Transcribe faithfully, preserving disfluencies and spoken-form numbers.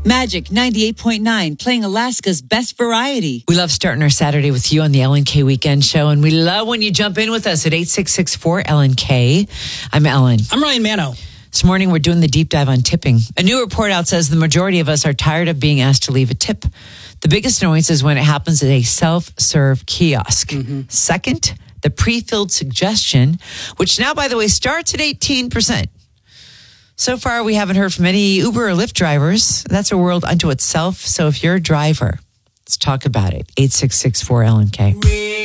Magic ninety-eight point nine, playing Alaska's best variety. We love starting our Saturday with you on the L N K Weekend Show, and we love when you jump in with us at eight six six four L N K. I'm Ellen. I'm Ryan Mano. This morning, we're doing the deep dive on tipping. A new report out says the majority of us are tired of being asked to leave a tip. The biggest annoyance is when it happens at a self-serve kiosk. Mm-hmm. Second, the pre-filled suggestion, which now, by the way, starts at eighteen percent. So far, we haven't heard from any Uber or Lyft drivers. That's a world unto itself. So if you're a driver, let's talk about it. eight six six four L N K.